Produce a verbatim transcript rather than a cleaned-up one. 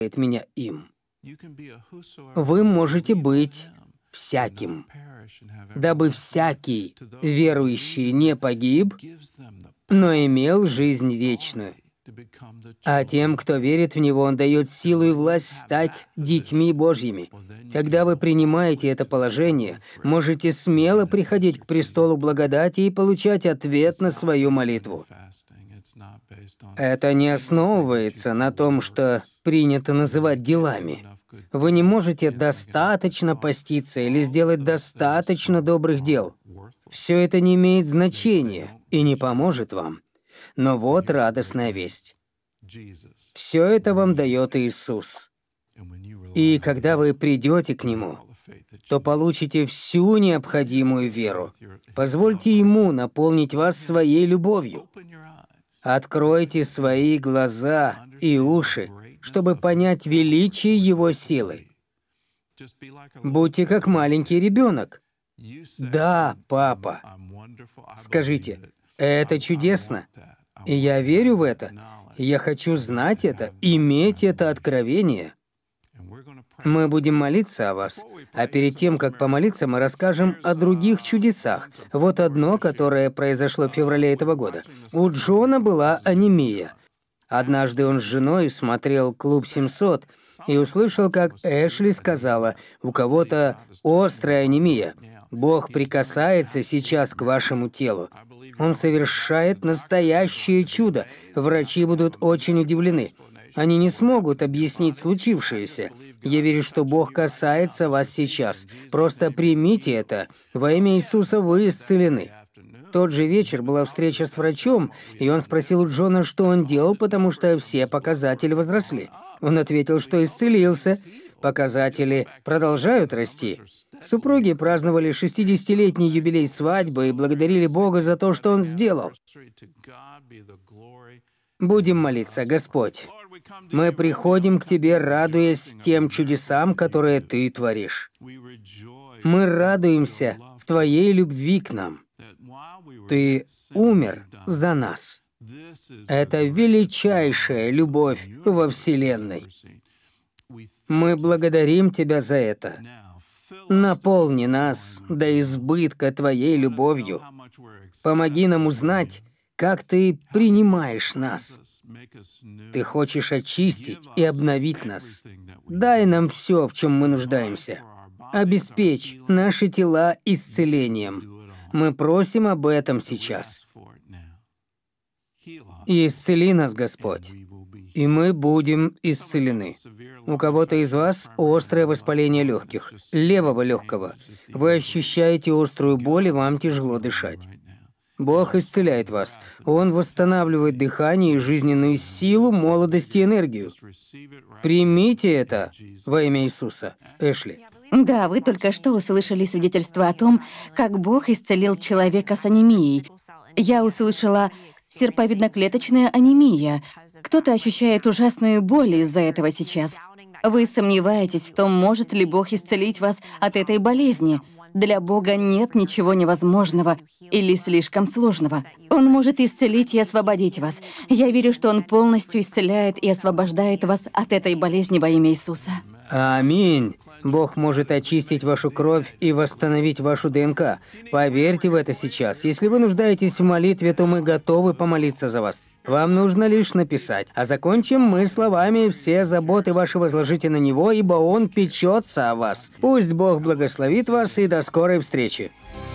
меня им. Вы можете быть всяким, дабы всякий верующий не погиб, но имел жизнь вечную. А тем, кто верит в Него, Он дает силу и власть стать детьми Божьими. Когда вы принимаете это положение, можете смело приходить к престолу благодати и получать ответ на свою молитву. Это не основывается на том, что принято называть делами. Вы не можете достаточно поститься или сделать достаточно добрых дел. Все это не имеет значения и не поможет вам. Но вот радостная весть. Все это вам дает Иисус. И когда вы придете к Нему, то получите всю необходимую веру. Позвольте Ему наполнить вас своей любовью. Откройте свои глаза и уши, чтобы понять величие Его силы. Будьте как маленький ребенок. Да, папа. Скажите, это чудесно. И я верю в это. Я хочу знать это, иметь это откровение. Мы будем молиться о вас, а перед тем, как помолиться, мы расскажем о других чудесах. Вот одно, которое произошло в феврале этого года. У Джона была анемия. Однажды он с женой смотрел «Клуб семьсот» и услышал, как Эшли сказала, «У кого-то острая анемия. Бог прикасается сейчас к вашему телу. Он совершает настоящее чудо. Врачи будут очень удивлены. Они не смогут объяснить случившееся. Я верю, что Бог касается вас сейчас. Просто примите это. Во имя Иисуса вы исцелены». В тот же вечер была встреча с врачом, и он спросил у Джона, что он делал, потому что все показатели возросли. Он ответил, что исцелился. Показатели продолжают расти. Супруги праздновали шестидесятилетний юбилей свадьбы и благодарили Бога за то, что Он сделал. Будем молиться. Господь, мы приходим к Тебе, радуясь тем чудесам, которые Ты творишь. Мы радуемся в Твоей любви к нам. Ты умер за нас. Это величайшая любовь во Вселенной. Мы благодарим Тебя за это. Наполни нас до избытка Твоей любовью. Помоги нам узнать, как Ты принимаешь нас. Ты хочешь очистить и обновить нас. Дай нам все, в чем мы нуждаемся. Обеспечь наши тела исцелением. Мы просим об этом сейчас. И исцели нас, Господь, и мы будем исцелены. У кого-то из вас острое воспаление легких, левого легкого. Вы ощущаете острую боль, и вам тяжело дышать. Бог исцеляет вас. Он восстанавливает дыхание и жизненную силу, молодость и энергию. Примите это во имя Иисуса. Эшли. Да, вы только что услышали свидетельство о том, как Бог исцелил человека с анемией. Я услышала серповидноклеточная анемия. Кто-то ощущает ужасную боль из-за этого сейчас. Вы сомневаетесь в том, может ли Бог исцелить вас от этой болезни. Для Бога нет ничего невозможного или слишком сложного. Он может исцелить и освободить вас. Я верю, что Он полностью исцеляет и освобождает вас от этой болезни во имя Иисуса. Аминь. Бог может очистить вашу кровь и восстановить вашу ДНК. Поверьте в это сейчас. Если вы нуждаетесь в молитве, то мы готовы помолиться за вас. Вам нужно лишь написать. А закончим мы словами: «Все заботы ваши возложите на Него, ибо Он печется о вас». Пусть Бог благословит вас и до скорой встречи.